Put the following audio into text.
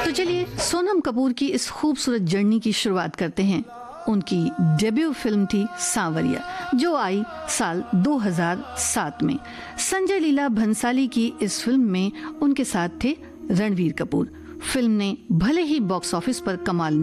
तो चलिए सोनम कपूर की इस खूबसूरत जर्नी की शुरुआत करते हैं। उनकी डेब्यू फिल्म थी सांवरिया, जो आई साल 2007 में। संजय लीला भंसाली की इस फिल्म में उनके साथ थे रणवीर कपूर। फिल्म ने भले ही बॉक्स ऑफिस पर कमाल